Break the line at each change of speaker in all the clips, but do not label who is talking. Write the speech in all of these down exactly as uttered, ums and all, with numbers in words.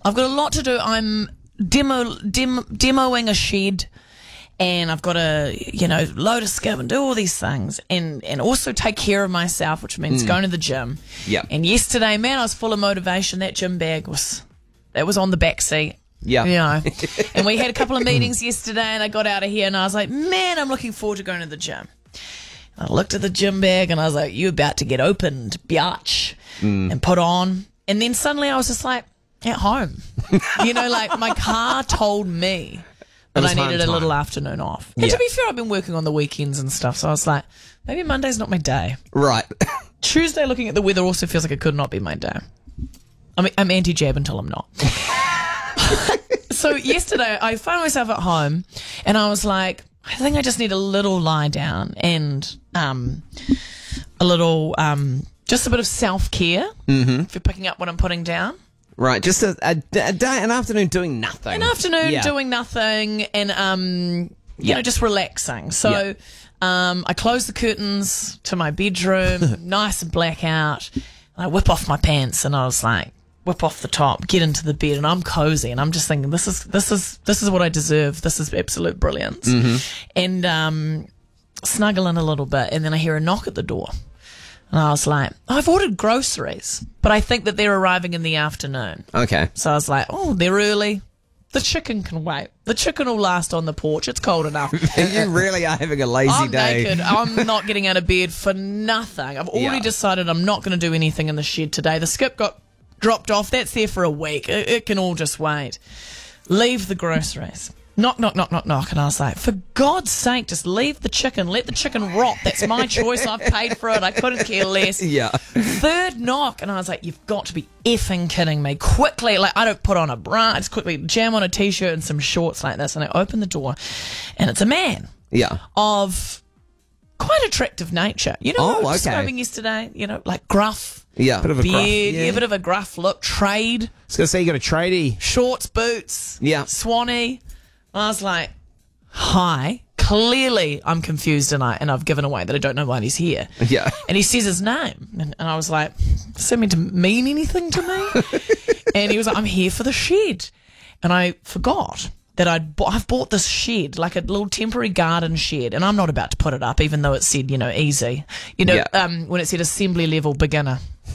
I've got a lot to do. I'm demo, dem, demoing a shed, and I've got to, you know, load a skip and do all these things, and, and also take care of myself, which means mm. going to the gym.
Yeah.
And yesterday, man, I was full of motivation. That gym bag was, that was on the back seat.
Yeah.
You know. And we had a couple of meetings yesterday, and I got out of here, and I was like, man, I'm looking forward to going to the gym. I looked at the gym bag, and I was like, you about to get opened, biatch, mm. and put on. And then suddenly I was just like, at home. You know, like my car told me that I needed a
time.
little afternoon off. And
Yeah.
to be fair, I've been working on the weekends and stuff, so I was like, maybe Monday's not my day.
Right.
Tuesday, looking at the weather, also feels like it could not be my day. I mean, I'm anti-jab until I'm not. So yesterday, I found myself at home, and I was like, I think I just need a little lie down and um, a little, um, just a bit of self-care
Mm-hmm.
for picking up what I'm putting down.
Right. Just a, a, a day, an afternoon doing nothing.
An afternoon
Yeah.
doing nothing and, um, you
Yeah.
know, just relaxing. So
Yeah.
um, I close the curtains to my bedroom, nice and black out. I whip off my pants, and I was like, whip off the top, get into the bed, and I'm cozy, and I'm just thinking, this is this is this is what I deserve. This is absolute brilliance.
Mm-hmm.
And um, snuggle in a little bit, and then I hear a knock at the door. And I was like, I've ordered groceries, but I think that they're arriving in the afternoon.
Okay.
So I was like, oh, they're early. The chicken can wait. The chicken will last on the porch. It's cold enough.
You really are having a lazy
I'm
day.
naked. I'm not getting out of bed for nothing. I've already
Yeah.
decided I'm not going to do anything in the shed today. The skip got dropped off. That's there for a week. It, it can all just wait. Leave the groceries. Knock, knock, knock, knock, knock. And I was like, for God's sake, just leave the chicken. Let the chicken rot. That's my choice. I've paid for it. I couldn't care less.
Yeah.
Third knock, and I was like, you've got to be effing kidding me. Quickly, like, I don't put on a bra. I just quickly jam on a T-shirt and some shorts like this, and I open the door, and it's a man
Yeah.
of quite attractive nature. You know
Oh,
what I was
okay.
describing yesterday? You know, like gruff,
Yeah.
Bit of a
beard,
gruff.
yeah.
Yeah.
a bit of a gruff look, trade,
I was going to say you got a tradie.
shorts, boots,
Yeah.
Swanee. I was like, hi. Clearly, I'm confused, and I and I've given away that I don't know why he's here.
Yeah.
And he says his name, and, and I was like, does that mean to mean anything to me? And he was like, I'm here for the shed, and I forgot that I'd bo- I've bought this shed, like a little temporary garden shed, and I'm not about to put it up, even though it said, you know, easy. You know,
Yeah.
um, when it said assembly level beginner,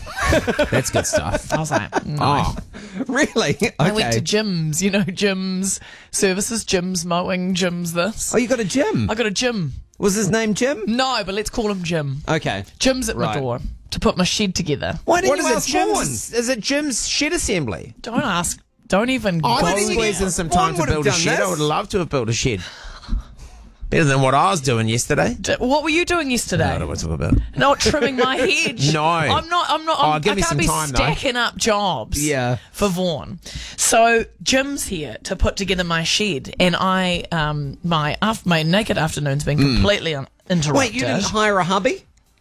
That's good stuff.
I was like, no.
Oh,
Really? Okay.
I went to gyms, you know, gyms, services, gyms, mowing, gyms, this.
Oh, you got a gym?
I got a gym.
Was his name Jim?
No, but let's call him Jim.
Okay.
Jim's at my
Right.
door to put my shed together.
Why didn't
what
you
is it?
ask Vaughan?
Jim's, is it Jim's shed assembly?
Don't ask. Don't even
Oh,
go
I
didn't
was
you-
there.
squeezing some
Vaughan
time to
would have
build a
done
shed. I
this.
would love to have built a shed. Better than what I was doing yesterday.
D- What were you doing
No, I
yesterday?
don't want to talk about it.
Not trimming my hedge.
No.
I'm not. I'm not.
Oh,
I'm,
give
I
me
can't
some
be
time, though.
stacking up jobs.
Yeah.
For Vaughan. So Jim's here to put together my shed, and I, um, my af- my naked afternoon's been completely un- interrupted.
Wait, you didn't hire a hubby?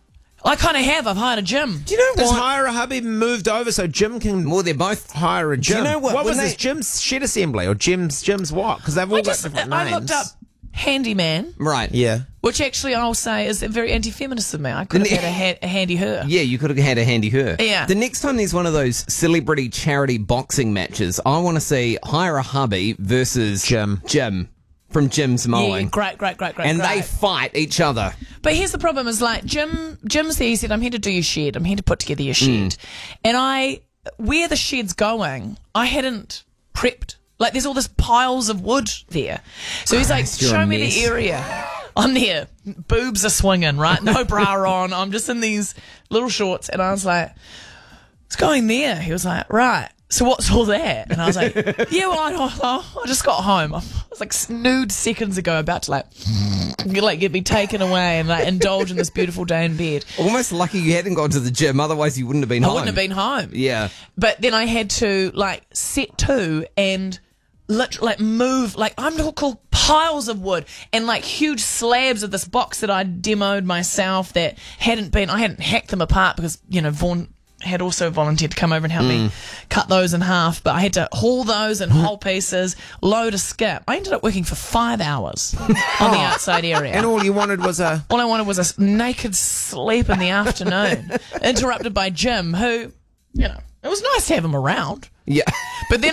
I kind of have. I've hired a gym.
Do you know
Does
what?
hire a hubby moved over so Jim can
Well, they're both.
hire a gym?
you know what?
What
When
was this?
they-
Jim's shed assembly or Jim's Jim's what? Because they've all
I
got
just
different
I
names.
looked up handyman,
Right.
Yeah.
which actually I'll say is very anti-feminist of me. I could have
Didn't
had a, ha- a handy her.
Yeah, you could have had a handy her.
Yeah.
The next time there's one of those celebrity charity boxing matches, I want to see hire a hubby versus
Jim.
Jim from Jim's
Yeah,
Mowing.
great, great, great, great.
and
great.
they fight each other.
But here's the problem: is like Jim. Jim's there. He said, "I'm here to do your shed. I'm here to put together your shed." And I, where the shed's going, I hadn't prepped. Like, there's all this piles of wood there. So he's like,
Christ, you're
"Show
a
me
mess."
the area." I'm there. Boobs are swinging, right? No bra on. I'm just in these little shorts, and I was like, "It's going there." He was like, "Right. So what's all that?" And I was like, "Yeah, well, I, I, I just got home. I was like nude seconds ago, about to like, get, like get me taken away and like indulge in this beautiful day in bed."
Almost lucky you hadn't gone to the gym, otherwise you wouldn't have been
I
home.
wouldn't have been home.
Yeah.
But then I had to like set to and literally like move, like I'm talking piles of wood and like huge slabs of this box that I demoed myself that hadn't been, I hadn't hacked them apart because, you know, Vaughan had also volunteered to come over and help me cut those in half, but I had to haul those in whole pieces, load a skip. I ended up working for five hours on the outside area.
And all you wanted was a.
All I wanted was a naked sleep in the afternoon, interrupted by Jim, who, you know, it was nice to have him around.
Yeah.
But then